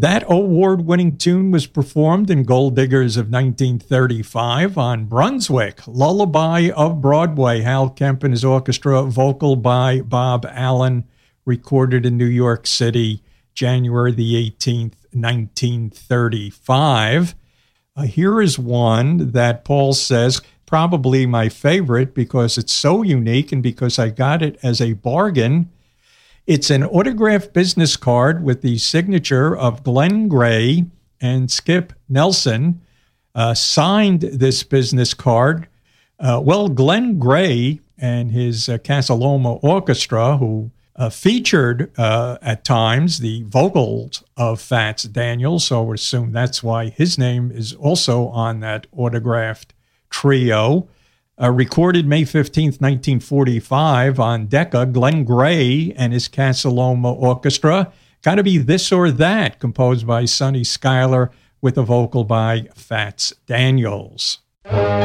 That award-winning tune was performed in Gold Diggers of 1935 on Brunswick, Lullaby of Broadway, Hal Kemp and his orchestra, vocal by Bob Allen, recorded in New York City, January the 18th, 1935. Here is one that Paul says probably my favorite because it's so unique and because I got it as a bargain. It's an autographed business card with the signature of Glenn Gray and Skip Nelson. Signed this business card. Glenn Gray and his Casa Loma Orchestra, who featured at times the vocals of Fats Daniels, so we assume that's why his name is also on that autographed trio. Recorded May 15th, 1945 on Decca, Glenn Gray and his Casa Loma Orchestra. Gotta Be This or That, composed by Sonny Schuyler with a vocal by Fats Daniels.